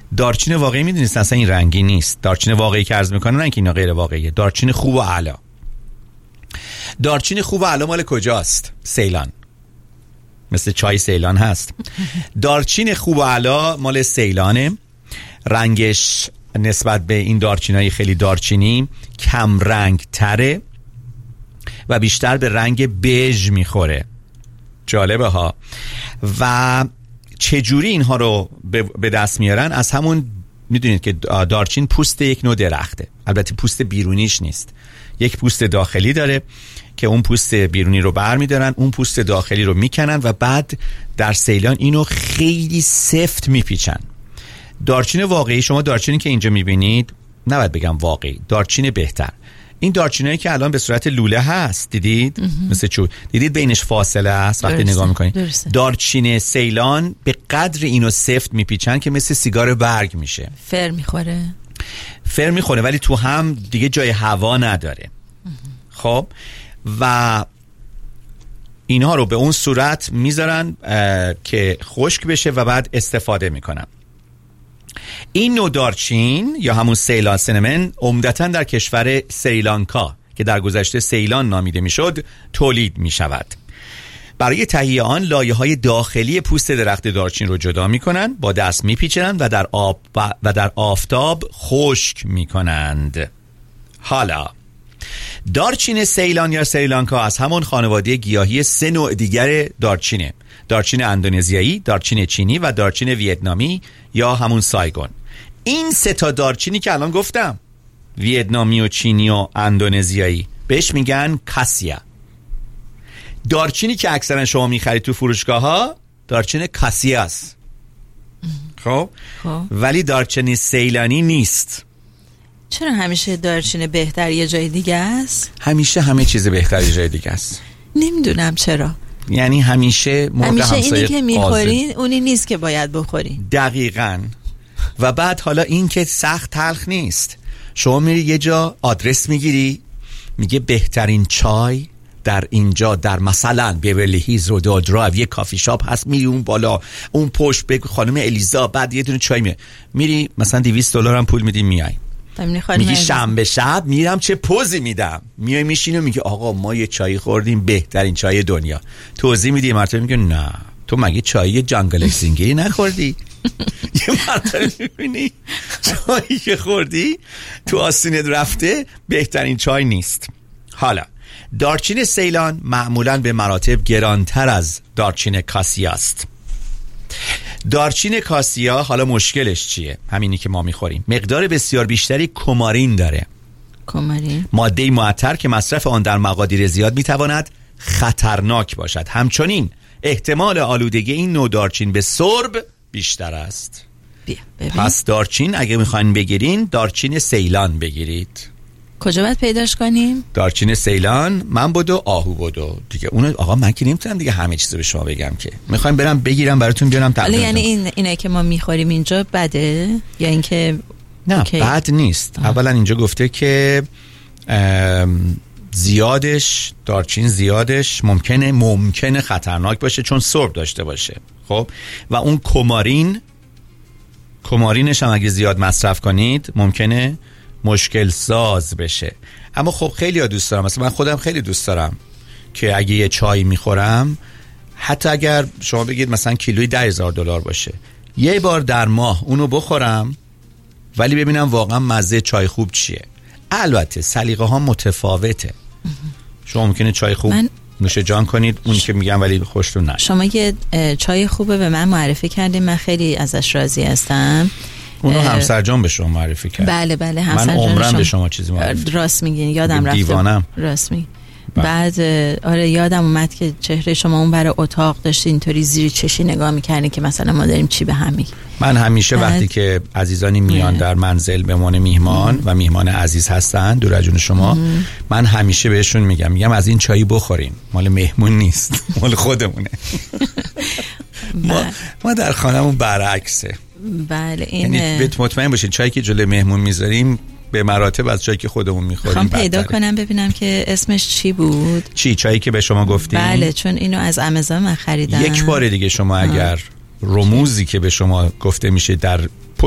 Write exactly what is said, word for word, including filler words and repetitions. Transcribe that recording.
دارچین واقعی میدونید اصلا این رنگی نیست. دارچین واقعی که عرض میکنن نه که اینا غیر واقعیه. دارچین خوب و اعلی. دارچین خوب و اعلی مال کجاست؟ سیلان. مثل چای سیلان هست. دارچین خوب و اعلی مال سیلانه. رنگش نسبت به این دارچینای خیلی دارچینی کم رنگ تره و بیشتر به رنگ بژ میخوره. جالبه ها. و چجوری اینها رو به دست میارن؟ از همون میدونید که دارچین پوست یک نوع درخته، البته پوست بیرونیش نیست، یک پوست داخلی داره که اون پوست بیرونی رو بر میدارن، اون پوست داخلی رو میکنن و بعد در سیلان اینو خیلی سفت میپیچن. دارچین واقعی، شما دارچینی که اینجا میبینید نباید بگم واقعی، دارچین بهتر، این دارچینایی که الان به صورت لوله هست دیدید مثل چوب، دیدید بینش فاصله هست وقتی نگاه میکنید. دارچین سیلان به قدر اینو سفت میپیچن که مثل سیگار برگ میشه، فر میخوره فر میخوره ولی تو هم دیگه جای هوا نداره. خب و اینها رو به اون صورت میذارن که خشک بشه و بعد استفاده میکنن. این نوع دارچین یا همون سیلان سینمن عمدتاً در کشور سریلانکا که در گذشته سیلان نامیده میشد تولید میشود. برای تهیه آن لایه‌های داخلی پوست درخت دارچین رو جدا میکنن، با دست میپیچند و در آب و در آفتاب خشک میکنند. حالا دارچین سیلان یا سریلانکا از همون خانواده گیاهی سه نوع دیگر دارچینه: دارچین اندونزیایی، دارچین چینی و دارچین ویتنامی یا همون سایگون. این سه تا دارچینی که الان گفتم، ویتنامی و چینی و اندونزیایی، بهش میگن کاسیا. دارچینی که اکثرا شما میخرید تو فروشگاه ها دارچین کاسیا است. خب ولی دارچین سیلانی نیست. چرا همیشه دارچین بهتر یه جای دیگه است؟ همیشه همه چیز بهتر یه جای دیگه است. نمیدونم چرا. یعنی همیشه همیشه اینی که میخورین اونی نیست که باید بخورین. دقیقاً. و بعد حالا این که سخت تلخ نیست. شما میری یه جا آدرس میگیری، میگه بهترین چای در اینجا در مثلا بیورلی هیلز رو دادرایو یه کافی شاپ هست، میری اون بالا اون پشت بگو خانم الیزا، بعد یه دونه چای میاره، میری مثلا دویست دلار هم پول میدی میای، میگی شنبه شب میرم چه پوزی میدم، میای میشینی و میگه آقا ما یه چای خوردیم بهترین چای دنیا، توضیح میدی، مرتبه میگه نه تو مگه چای جنگل اکسینگیری نخوردی؟ یه مرتبه میبینی چایی که خوردی تو آستینت رفته بهترین چای نیست. حالا دارچین سیلان معمولاً به مراتب گرانتر از دارچین کاسیا است. دارچین کاسیا حالا مشکلش چیه؟ همینی که ما میخوریم، مقدار بسیار بیشتری کومارین داره. کومارین ماده معطر که مصرف آن در مقادیر زیاد میتواند خطرناک باشد. همچنین احتمال آلودگی این نوع دارچین به سرب بیشتر است. پس دارچین اگه میخواین بگیرین دارچین سیلان بگیرید. کجا باید پیداش کنیم؟ دارچین سیلان، من بدو آهو بدو دیگه. اون آقا من که نمیتونم دیگه همه چیزو به شما بگم که. میخوایم برم بگیرم براتون بیارم تقدیم. یعنی این اینایی که ما میخوریم اینجا بده یا اینکه نه اوکی. بد نیست. آه. اولا اینجا گفته که زیادش دارچین زیادش ممکنه ممکنه خطرناک باشه چون سرب داشته باشه. خب و اون کومارین کومارینش هم اگه زیاد مصرف کنید ممکنه مشکل ساز بشه. اما خب خیلی ها دوست دارم، مثلا من خودم خیلی دوست دارم که اگه یه چای میخورم، حتی اگر شما بگید مثلا کیلوی ده هزار دلار باشه، یه بار در ماه اونو بخورم ولی ببینم واقعا مزه چای خوب چیه. البته سلیقه ها متفاوته. شما ممکنه چای خوب من... نوش جان کنید اون که میگم ولی خوشتون نشه. شما یه چای خوبه به من معرفی کردین، من خیلی ازش راضی هستم. اونو همسر جان به شما معرفی کرد. بله بله همسر جان. من عمرم به شما چیزی معرفی. راست میگین، یادم رفت. دیوانم. راست میگین. بعد آره یادم اومد که چهره شما اون برای اتاق داشتی اینطوری زیر چشی نگاه می‌کردین که مثلا ما داریم چی به هم میگیم. من همیشه بعد... وقتی که عزیزانی میان در منزل به عنوان میهمان ام. و میهمان عزیز هستن دور از جون شما ام. من همیشه بهشون میگم میگم از این چایی بخورین، مال مهمون نیست، مال خودمونه. ما ما در خانمون برعکسه. بله این یعنی مطمئن باشین چایی که جلوی مهمون میذاریم به مراتب از چایی که خودمون میخوریم. خواهم پیدا کنم ببینم که اسمش چی بود. چی چایی که به شما گفتیم؟ بله چون اینو از آمازون من خریدم. یک بار دیگه شما اگر رموزی که به شما گفته میشه در